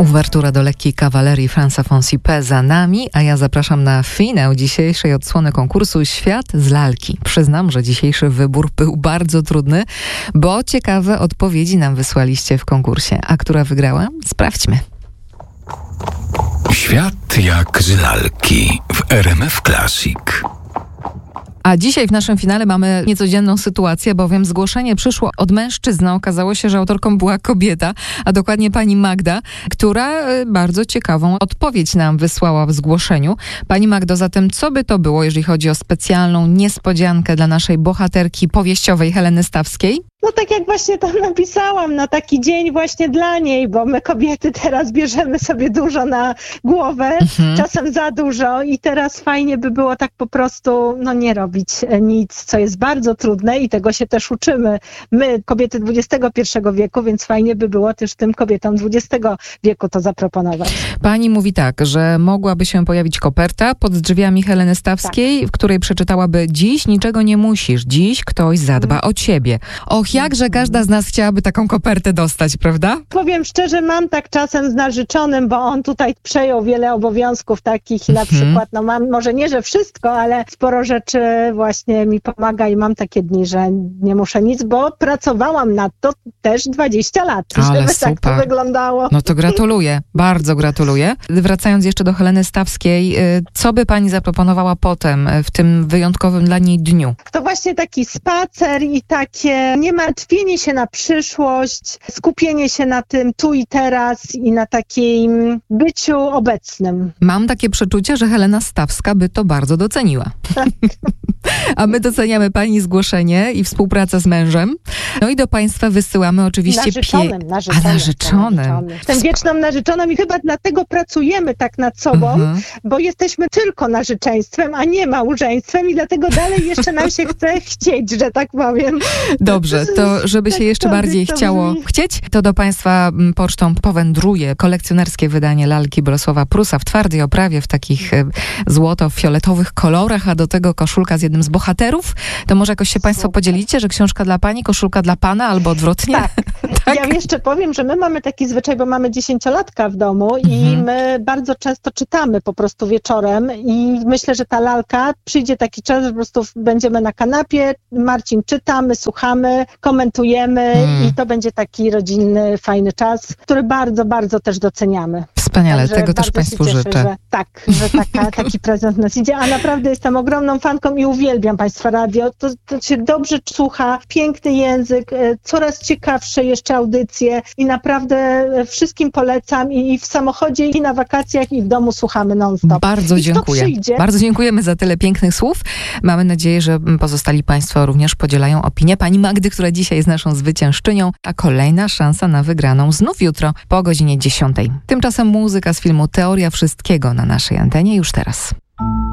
Uwertura do lekkiej kawalerii Franza Fonsi-Pe za nami, a ja zapraszam na finał dzisiejszej odsłony konkursu Świat z lalki. Przyznam, że dzisiejszy wybór był bardzo trudny, bo ciekawe odpowiedzi nam wysłaliście w konkursie. A która wygrała? Sprawdźmy. Świat jak z lalki w RMF Classic. A dzisiaj w naszym finale mamy niecodzienną sytuację, bowiem zgłoszenie przyszło od mężczyzny. Okazało się, że autorką była kobieta, a dokładnie pani Magda, która bardzo ciekawą odpowiedź nam wysłała w zgłoszeniu. Pani Magdo, zatem co by to było, jeżeli chodzi o specjalną niespodziankę dla naszej bohaterki powieściowej Heleny Stawskiej? No tak jak właśnie tam napisałam, na taki dzień właśnie dla niej, bo my kobiety teraz bierzemy sobie dużo na głowę, czasem za dużo i teraz fajnie by było tak po prostu nie robić nic, co jest bardzo trudne i tego się też uczymy. My, kobiety XXI wieku, więc fajnie by było też tym kobietom XX wieku to zaproponować. Pani mówi tak, że mogłaby się pojawić koperta pod drzwiami Heleny Stawskiej, w której przeczytałaby: dziś niczego nie musisz, dziś ktoś zadba o ciebie. Och, jakże każda z nas chciałaby taką kopertę dostać, prawda? Powiem szczerze, mam tak czasem z narzeczonym, bo on tutaj przejął wiele obowiązków takich i na przykład, mam może nie, że wszystko, ale sporo rzeczy właśnie mi pomaga i mam takie dni, że nie muszę nic, bo pracowałam nad to też 20 lat, ale żeby super. tak to wyglądało. No to gratuluję, bardzo gratuluję. Wracając jeszcze do Heleny Stawskiej, co by pani zaproponowała potem, w tym wyjątkowym dla niej dniu? To właśnie taki spacer i takie niemartwienie się na przyszłość, skupienie się na tym tu i teraz i na takim byciu obecnym. Mam takie przeczucie, że Helena Stawska by to bardzo doceniła. Tak. A my doceniamy pani zgłoszenie i współpracę z mężem. No i do państwa wysyłamy oczywiście narzeczonym. Tę wieczną narzeczoną i chyba dlatego pracujemy tak nad sobą, bo jesteśmy tylko narzeczeństwem, a nie małżeństwem i dlatego dalej jeszcze nam się chce chcieć, że tak powiem. Dobrze, to żeby się jeszcze bardziej chciało chcieć, to do państwa pocztą powędruje kolekcjonerskie wydanie lalki Bolesława Prusa w twardej oprawie, w takich złoto-fioletowych kolorach, a do tego koszulka z jednym z bohaterów. To może jakoś się państwo podzielicie, że książka dla pani, koszulka dla pana, albo odwrotnie? Tak. Ja jeszcze powiem, że my mamy taki zwyczaj, bo mamy 10-latka w domu i my bardzo często czytamy po prostu wieczorem i myślę, że ta lalka, przyjdzie taki czas, że po prostu będziemy na kanapie, Marcin czytamy, słuchamy, komentujemy i to będzie taki rodzinny, fajny czas, który bardzo, bardzo też doceniamy. Wspaniale, także tego też państwu cieszę, życzę. że taki prezent nas idzie, a naprawdę jestem ogromną fanką i uwielbiam państwa radio. To się dobrze słucha, piękny język, coraz ciekawsze jeszcze audycje i naprawdę wszystkim polecam i w samochodzie, i na wakacjach, i w domu słuchamy non-stop. Bardzo dziękuję. Bardzo dziękujemy za tyle pięknych słów. Mamy nadzieję, że pozostali państwo również podzielają opinię pani Magdy, która dzisiaj jest naszą zwyciężczynią, a kolejna szansa na wygraną znów jutro po godzinie 10. Tymczasem muzyka z filmu Teoria Wszystkiego na naszej antenie już teraz.